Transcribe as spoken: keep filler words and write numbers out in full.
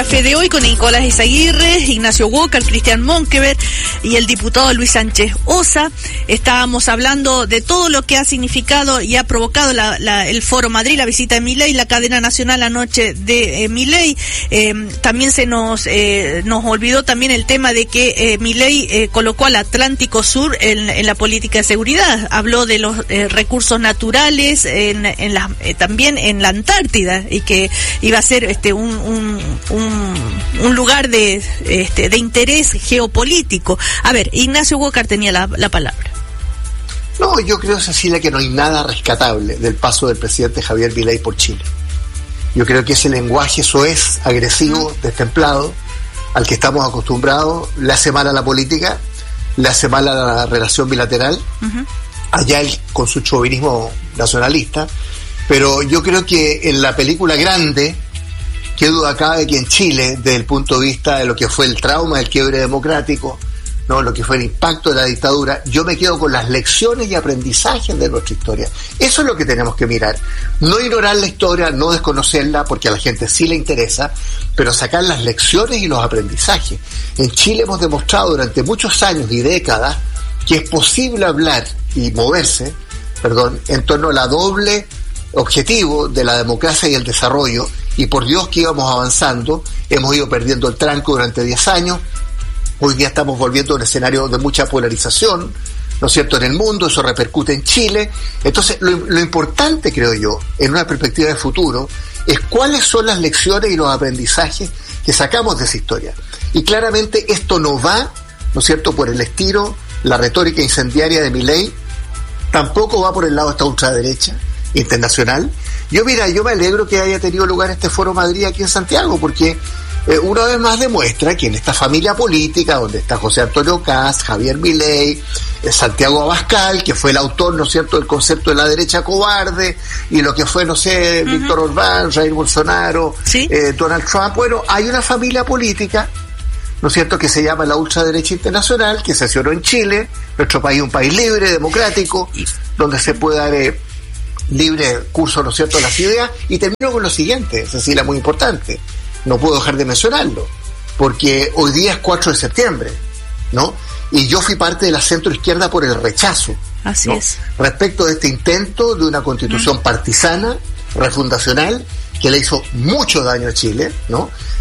De hoy con Nicolás Izaguirre, Ignacio Walker, Cristian Monkever y el diputado Luis Sánchez Osa. Estábamos hablando de todo lo que ha significado y ha provocado la, la, el Foro Madrid, la visita de Milei, la cadena nacional anoche de eh, Milei. Eh, también se nos eh, nos olvidó también el tema de que eh, Milei eh, colocó al Atlántico Sur en, en la política de seguridad. Habló de los eh, recursos naturales en, en la, eh, también en la Antártida, y que iba a ser este un, un, un un lugar de este de interés geopolítico. A ver, Ignacio Walker tenía la, la palabra. No, yo creo, Cecilia, que no hay nada rescatable del paso del presidente Javier Milei por Chile. Yo creo que ese lenguaje soez, agresivo, destemplado, al que estamos acostumbrados, le hace mal a la política, le hace mal a la relación bilateral, uh-huh. allá él con su chauvinismo nacionalista, pero yo creo que en la película grande, qué duda cabe que en Chile, desde el punto de vista de lo que fue el trauma del quiebre democrático, no, lo que fue el impacto de la dictadura, yo me quedo con las lecciones y aprendizajes de nuestra historia. Eso es lo que tenemos que mirar. No ignorar la historia, no desconocerla, porque a la gente sí le interesa, pero sacar las lecciones y los aprendizajes. En Chile hemos demostrado durante muchos años y décadas que es posible hablar y moverse, perdón, en torno a la doble objetivo de la democracia y el desarrollo, y por Dios que íbamos avanzando. Hemos ido perdiendo el tranco durante diez años, hoy día estamos volviendo a un escenario de mucha polarización, ¿no es cierto?, en el mundo, eso repercute en Chile. Entonces, lo, lo importante, creo yo, en una perspectiva de futuro, es cuáles son las lecciones y los aprendizajes que sacamos de esa historia. Y claramente esto no va, ¿no es cierto?, por el estilo, la retórica incendiaria de Milei, tampoco va por el lado de esta ultraderecha internacional. Yo, mira, yo me alegro que haya tenido lugar este Foro Madrid aquí en Santiago, porque eh, una vez más demuestra que en esta familia política, donde está José Antonio Kast, Javier Milei, eh, Santiago Abascal, que fue el autor, ¿no es cierto?, del concepto de la derecha cobarde, y lo que fue, no sé, uh-huh. Víctor Orbán, Jair Bolsonaro, ¿sí? eh, Donald Trump. Bueno, hay una familia política, ¿no es cierto?, que se llama la ultraderecha internacional, que se sesionó en Chile, nuestro país, un país libre, democrático, donde se puede dar eh, libre curso, ¿no es cierto?, las ideas. Y termino con lo siguiente, Cecilia, muy importante, no puedo dejar de mencionarlo, porque hoy día es cuatro de septiembre, ¿no? Y yo fui parte de la centroizquierda por el rechazo, así ¿no?, es, respecto de este intento de una constitución mm. partisana, refundacional, que le hizo mucho daño a Chile, ¿no?